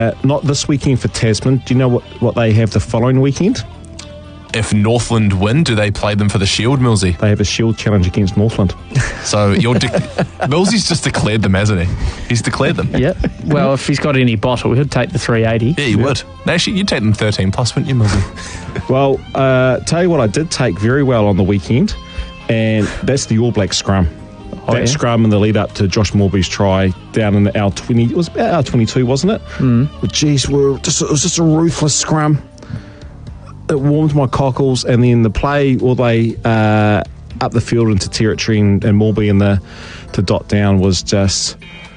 Not this weekend for Tasman. Do you know what they have the following weekend? If Northland win, do they play them for the Shield, Millsy? They have a Shield challenge against Northland. So Millsy's just declared them, hasn't he? He's declared them. Yeah. Well, if he's got any bottle, he'll take the 380. Yeah, he would. Actually, you'd take them 13 plus, wouldn't you, Millsy? Well, tell you what I did take very well on the weekend, and that's the All Black scrum. Scrum in the lead up to Josh Morby's try down in the R20. It was about R22, wasn't it? But geez, it was just a ruthless scrum. It warmed my cockles, and then the play all the way up the field into territory and Morby and to dot down was just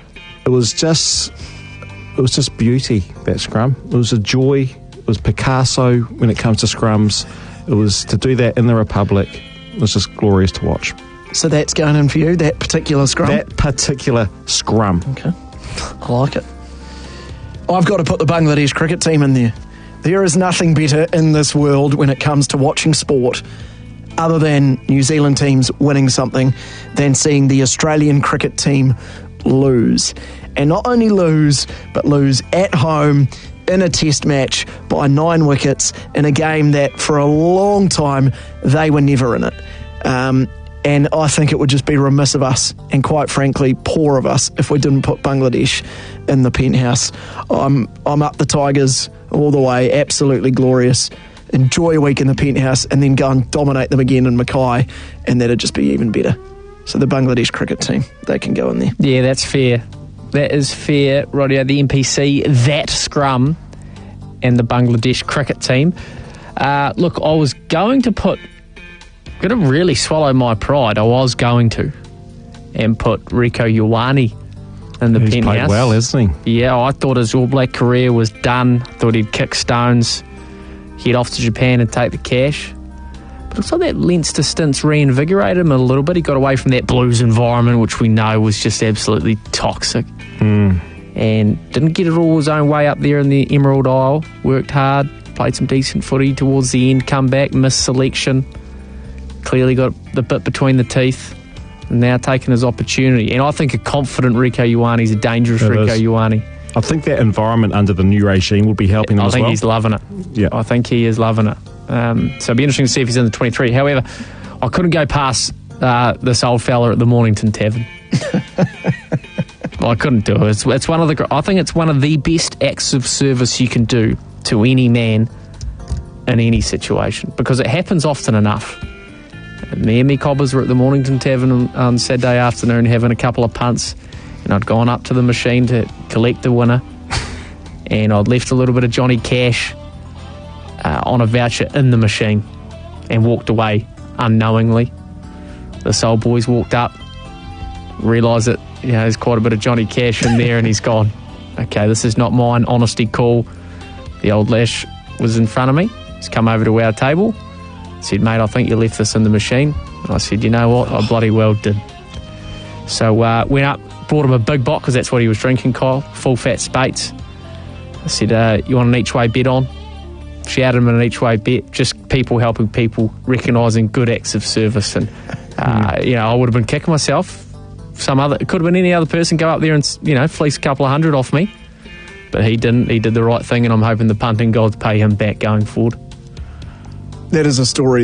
beauty, that scrum. It was a joy. It was Picasso when it comes to scrums. It was to do that in the Republic. It was just glorious to watch. So that's going in for you, that particular scrum? That particular scrum. Okay. I like it. I've got to put the Bangladesh cricket team in there. There is nothing better in this world when it comes to watching sport, other than New Zealand teams winning something, than seeing the Australian cricket team lose. And not only lose, but lose at home in a test match by 9 wickets in a game that for a long time they were never in it. And I think it would just be remiss of us, and quite frankly, poor of us, if we didn't put Bangladesh in the penthouse. I'm up the Tigers all the way, absolutely glorious. Enjoy a week in the penthouse, and then go and dominate them again in Mackay, and that'd just be even better. So the Bangladesh cricket team, they can go in there. Yeah, that's fair. That is fair, Rodio. The NPC, that scrum, and the Bangladesh cricket team. Look, I was going to really swallow my pride. I was going to, and put Rieko Ioane in the penthouse. He's played well, hasn't he? Yeah, I thought his All Black career was done. Thought he'd kick stones, head off to Japan and take the cash. But looks like that Leinster stint's reinvigorated him a little bit. He got away from that Blues environment, which we know was just absolutely toxic. And didn't get it all his own way up there in the Emerald Isle. Worked hard, played some decent footy towards the end, come back, missed selection. Clearly got the bit between the teeth, and now taking his opportunity. And I think a confident Rieko Ioane is a dangerous Rieko Ioane. I think that environment under the new regime will be helping him as well. I think he's loving it. Yeah. I think he is loving it. So it'll be interesting to see if he's in the 23. However, I couldn't go past this old fella at the Mornington Tavern. I couldn't do it. It's one of the. I think it's one of the best acts of service you can do to any man in any situation, because it happens often enough. Me and me cobbers were at the Mornington Tavern on Saturday afternoon having a couple of punts, and I'd gone up to the machine to collect the winner, and I'd left a little bit of Johnny Cash on a voucher in the machine and walked away unknowingly. The old boys walked up, realised that there's quite a bit of Johnny Cash in there, and he's gone, okay, this is not mine, honesty call. The old lash was in front of me. He's come over to our table, said, mate, I think you left this in the machine. And I said, you know what, I bloody well did. So went up, brought him a big box, because that's what he was drinking, Kyle, full fat Spates. I said, you want an each way bet on? Shouted him an each way bet, just people helping people, recognising good acts of service. And I would have been kicking myself. It could have been any other person go up there and fleece a couple of hundred off me, but he didn't. He did the right thing, and I'm hoping the punting gods pay him back going forward. That is a story